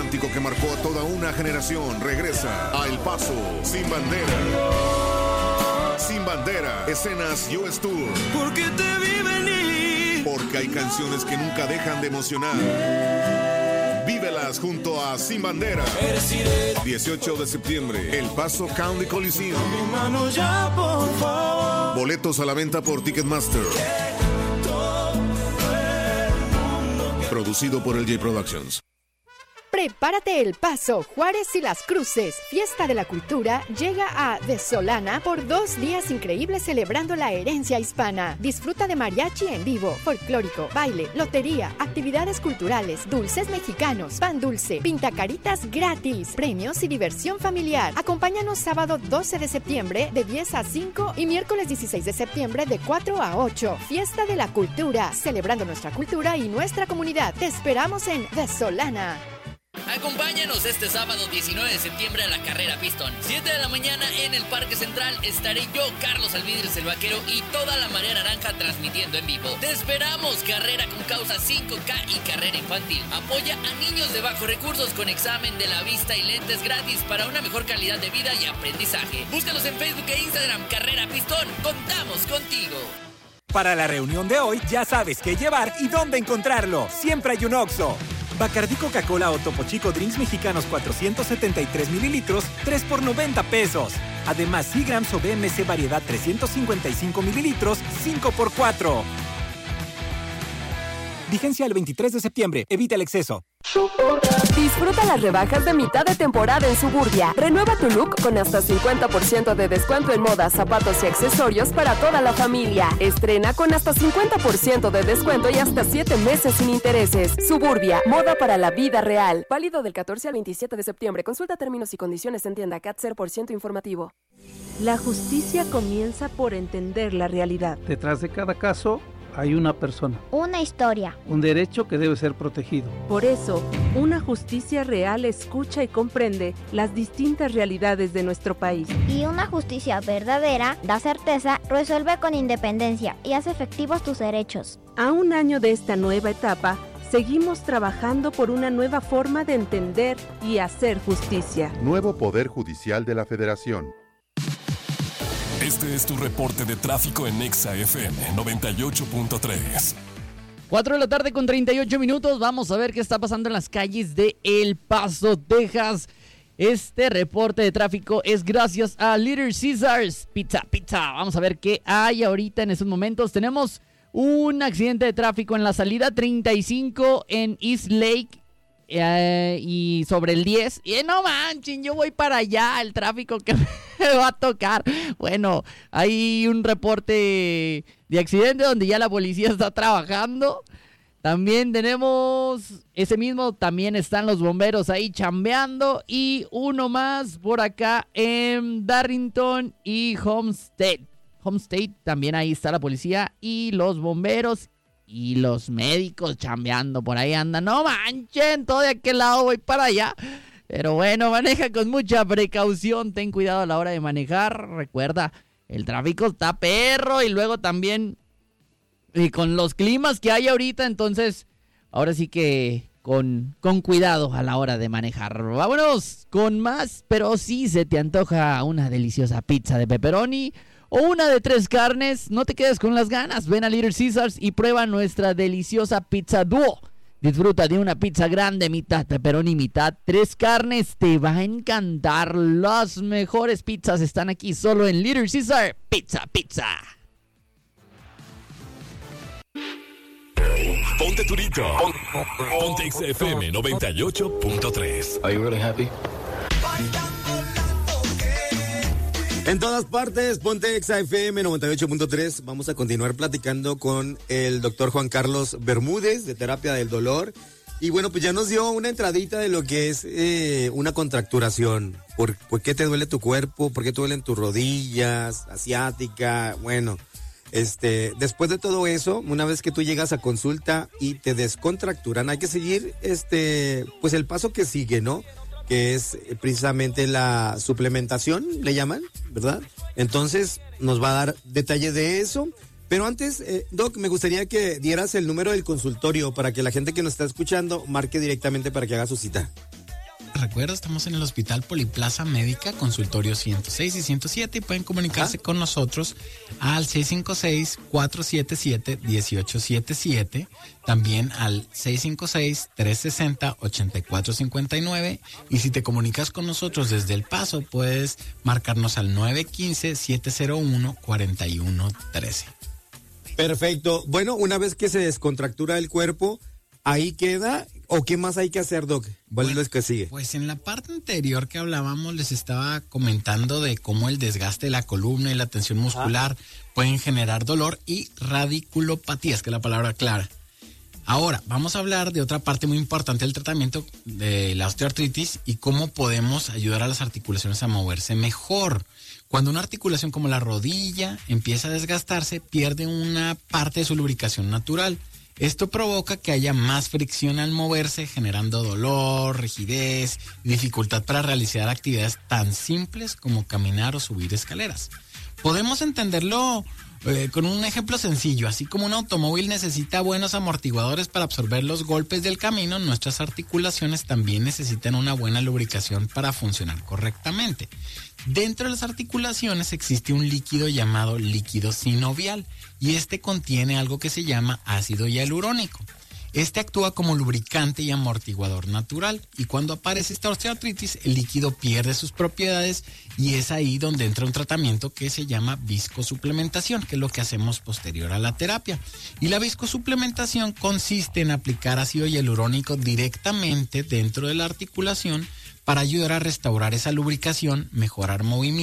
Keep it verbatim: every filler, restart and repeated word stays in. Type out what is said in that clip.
romántico que marcó a toda una generación regresa a El Paso sin bandera. Sin bandera, escenas U S Tour. Porque te vi venir. Porque hay canciones que nunca dejan de emocionar. Vívelas junto a Sin Bandera. dieciocho de septiembre, El Paso County Coliseum. Mi mano ya, por favor. Boletos a la venta por Ticketmaster. Producido por L J Productions. Prepárate El Paso, Juárez y Las Cruces. Fiesta de la Cultura llega a The Solana por dos días increíbles celebrando la herencia hispana. Disfruta de mariachi en vivo, folclórico, baile, lotería, actividades culturales, dulces mexicanos, pan dulce, pintacaritas gratis, premios y diversión familiar. Acompáñanos sábado doce de septiembre de diez a cinco y miércoles dieciséis de septiembre de cuatro a ocho. Fiesta de la Cultura, celebrando nuestra cultura y nuestra comunidad. Te esperamos en The Solana. Acompáñanos este sábado diecinueve de septiembre a la carrera Pistón. siete de la mañana en el Parque Central estaré yo, Carlos Alvidres el Vaquero y toda la Marea Naranja transmitiendo en vivo. Te esperamos, carrera con causa cinco K y carrera infantil. Apoya a niños de bajos recursos con examen de la vista y lentes gratis para una mejor calidad de vida y aprendizaje. Búscalos en Facebook e Instagram, Carrera Pistón. Contamos contigo. Para la reunión de hoy ya sabes qué llevar y dónde encontrarlo. Siempre hay un Oxxo. Bacardí Coca-Cola o Topo Chico Drinks Mexicanos cuatrocientos setenta y tres mililitros, tres por noventa pesos. Además, Seagrams o B M C Variedad trescientos cincuenta y cinco mililitros, cinco por cuatro. Vigencia el veintitrés de septiembre. Evita el exceso. Disfruta las rebajas de mitad de temporada en Suburbia. Renueva tu look con hasta cincuenta por ciento de descuento en moda, zapatos y accesorios para toda la familia. Estrena con hasta cincuenta por ciento de descuento y hasta siete meses sin intereses. Suburbia, moda para la vida real. Válido del catorce al veintisiete de septiembre. Consulta términos y condiciones en tienda. C A T cero por ciento informativo. La justicia comienza por entender la realidad. Detrás de cada caso hay una persona. Una historia. Un derecho que debe ser protegido. Por eso, una justicia real escucha y comprende las distintas realidades de nuestro país. Y una justicia verdadera da certeza, resuelve con independencia y hace efectivos tus derechos. A un año de esta nueva etapa, seguimos trabajando por una nueva forma de entender y hacer justicia. Nuevo Poder Judicial de la Federación. Este es tu reporte de tráfico en Exa F M noventa y ocho punto tres. cuatro de la tarde con treinta y ocho minutos. Vamos a ver qué está pasando en las calles de El Paso, Texas. Este reporte de tráfico es gracias a Little Caesars Pizza Pizza. Vamos a ver qué hay ahorita en estos momentos. Tenemos un accidente de tráfico en la salida treinta y cinco en East Lake. Eh, y sobre el diez, y no manchen, yo voy para allá, el tráfico que me va a tocar. Bueno, hay un reporte de accidente donde ya la policía está trabajando. También tenemos ese mismo, también están los bomberos ahí chambeando. Y uno más por acá en Darrington y Homestead. Homestead, también ahí está la policía y los bomberos. Y los médicos chambeando, por ahí andan. No manchen, todo de aquel lado voy para allá. Pero bueno, maneja con mucha precaución. Ten cuidado a la hora de manejar. Recuerda, el tráfico está perro. Y luego también y con los climas que hay ahorita. Entonces, ahora sí que con, con cuidado a la hora de manejar. Vámonos con más. Pero si se te antoja una deliciosa pizza de pepperoni o una de tres carnes, no te quedes con las ganas. Ven a Little Caesars y prueba nuestra deliciosa pizza dúo. Disfruta de una pizza grande, mitad pepperoni, mitad tres carnes. Te va a encantar. Las mejores pizzas están aquí solo en Little Caesar. Pizza, pizza. Ponte Turito. Ponte X F M noventa y ocho punto tres. Are you really happy? En todas partes, ponte Exa F M noventa y ocho punto tres. Vamos a continuar platicando con el doctor Juan Carlos Bermúdez de Terapia del Dolor. Y bueno, pues ya nos dio una entradita de lo que es eh, una contracturación. ¿Por, ¿Por qué te duele tu cuerpo? ¿Por qué te duelen tus rodillas? Asiática. Bueno, este, después de todo eso, una vez que tú llegas a consulta y te descontracturan, hay que seguir este, pues el paso que sigue, ¿no? Que es precisamente la suplementación, le llaman, ¿verdad? Entonces, nos va a dar detalle de eso. Pero antes, eh, Doc, me gustaría que dieras el número del consultorio para que la gente que nos está escuchando marque directamente para que haga su cita. recuerdo, estamos en el Hospital Poliplaza Médica, consultorio ciento seis y ciento siete, y pueden comunicarse ¿Ah? con nosotros al seis cinco seis, cuatro siete siete, uno ocho siete siete, también al seis cinco seis, tres seis cero, ocho cuatro cinco nueve, y si te comunicas con nosotros desde El Paso, puedes marcarnos al nueve uno cinco, siete cero uno, cuatro uno uno tres. Perfecto. Bueno, una vez que se descontractura el cuerpo, ahí queda, ¿o qué más hay que hacer, Doc? ¿Cuál bueno, es lo que sigue? Pues en la parte anterior que hablábamos, les estaba comentando de cómo el desgaste de la columna y la tensión muscular ah. pueden generar dolor y radiculopatías, que es la palabra clara. Ahora, vamos a hablar de otra parte muy importante del tratamiento de la osteoartritis y cómo podemos ayudar a las articulaciones a moverse mejor. Cuando una articulación como la rodilla empieza a desgastarse, pierde una parte de su lubricación natural. Esto provoca que haya más fricción al moverse, generando dolor, rigidez y dificultad para realizar actividades tan simples como caminar o subir escaleras. Podemos entenderlo eh, con un ejemplo sencillo. Así como un automóvil necesita buenos amortiguadores para absorber los golpes del camino, nuestras articulaciones también necesitan una buena lubricación para funcionar correctamente. Dentro de las articulaciones existe un líquido llamado líquido sinovial y este contiene algo que se llama ácido hialurónico. Este actúa como lubricante y amortiguador natural, y cuando aparece esta osteoartritis, el líquido pierde sus propiedades y es ahí donde entra un tratamiento que se llama viscosuplementación, que es lo que hacemos posterior a la terapia. Y la viscosuplementación consiste en aplicar ácido hialurónico directamente dentro de la articulación para ayudar a restaurar esa lubricación, mejorar movimiento